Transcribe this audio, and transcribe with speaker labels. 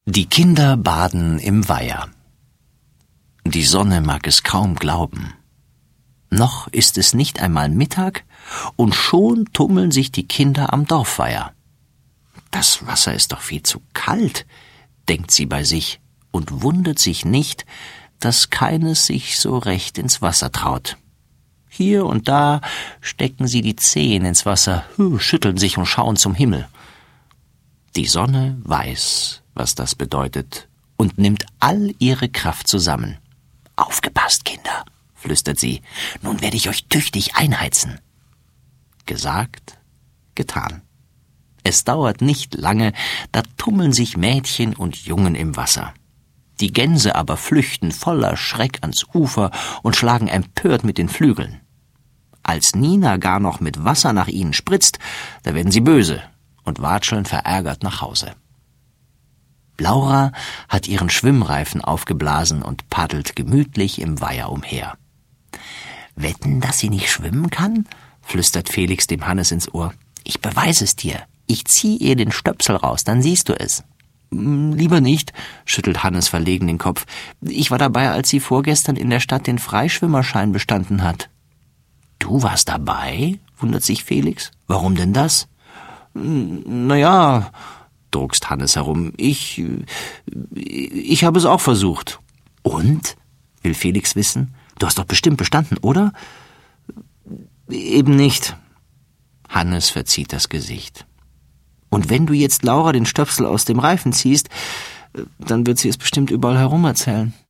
Speaker 1: Die Kinder baden im Weiher. Die Sonne mag es kaum glauben. Noch ist es nicht einmal Mittag, und schon tummeln sich die Kinder am Dorfweiher. Das Wasser ist doch viel zu kalt, denkt sie bei sich und wundert sich nicht, dass keines sich so recht ins Wasser traut. Hier und da stecken sie die Zehen ins Wasser, schütteln sich und schauen zum Himmel. Die Sonne weiß, was das bedeutet, und nimmt all ihre Kraft zusammen. »Aufgepasst, Kinder«, flüstert sie, »nun werde ich euch tüchtig einheizen.« Gesagt, getan. Es dauert nicht lange, da tummeln sich Mädchen und Jungen im Wasser. Die Gänse aber flüchten voller Schreck ans Ufer und schlagen empört mit den Flügeln. Als Nina gar noch mit Wasser nach ihnen spritzt, da werden sie böse und watscheln verärgert nach Hause. Laura hat ihren Schwimmreifen aufgeblasen und paddelt gemütlich im Weiher umher. »Wetten, dass sie nicht schwimmen kann?« flüstert Felix dem Hannes ins Ohr. »Ich beweise es dir. Ich zieh ihr den Stöpsel raus, dann siehst du es.« »Lieber nicht«, schüttelt Hannes verlegen den Kopf. »Ich war dabei, als sie vorgestern in der Stadt den Freischwimmerschein bestanden hat.« »Du warst dabei?« wundert sich Felix. »Warum denn das?« »Naja«, druckst Hannes herum, ich habe es auch versucht.« »Und?«, will Felix wissen. »Du hast doch bestimmt bestanden, oder?« »Eben nicht.« Hannes verzieht das Gesicht. »Und wenn du jetzt Laura den Stöpsel aus dem Reifen ziehst, dann wird sie es bestimmt überall herum erzählen.«